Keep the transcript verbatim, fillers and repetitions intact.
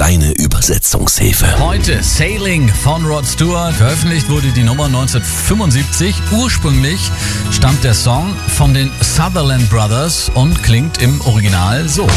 deine Übersetzungshilfe. Heute Sailing von Rod Stewart. Veröffentlicht wurde die Nummer neunzehnhundertfünfundsiebzig. Ursprünglich stammt der Song von den Sutherland Brothers und klingt im Original so.